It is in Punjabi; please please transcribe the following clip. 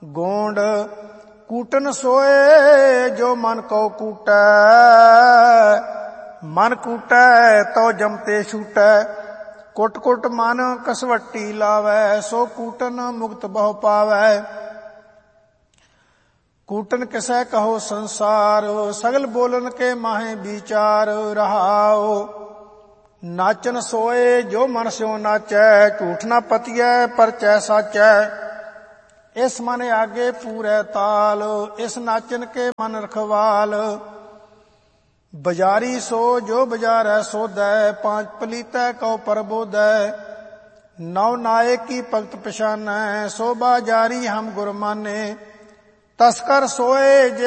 ਗੋਂਡ ਕੂਟਨ ਸੋਏ ਜੋ ਮਨ ਕਉ ਕੂਟੈ, ਮਨ ਕੂਟੈ ਤਉ ਜਮਤੇ ਛੂਟੈ। ਕੁਟ ਕੁਟ ਮਨ ਕਸਵੱਟੀ ਲਾਵੈ, ਸੋ ਕੂਟਨ ਮੁਕਤ ਬਹੁ ਪਾਵੈ। ਕੂਟਨ ਕਿਸੈ ਕਹੋ ਸੰਸਾਰ, ਸਗਲ ਬੋਲਨ ਕੇ ਮਾਹੇ ਵਿਚਾਰ। ਰਹਾਉ ਨਾਚਨ ਸੋਏ ਜੋ ਮਨ ਸਿਉ ਨਾਚੈ, ਝੂਠ ਨਾ ਪਤੀਐ ਪਰਚੈ ਸਾਚੈ। ਇਸ ਮਨ ਆਗੇ ਪੂਰੈ ਤਾਲ, ਇਸ ਨਾਚਨ ਕੇ ਮਨ ਰਖਵਾਲ। ਬਜ਼ਾਰੀ ਸੋ ਜੋ ਬਜ਼ਾਰੈ ਸੋਧੈ, ਪਾਂਚ ਪਲੀਤੈ ਕਉ ਪਰਬੋਧੈ। ਨੌ ਨਾਇਕ ਕੀ ਭਗਤ ਪਛਾਨੈ, ਸੋ ਬਾਜ਼ਾਰੀ ਹਮ ਗੁਰ ਮਾਨੇ। ਤਸਕਰ ਸੋਏ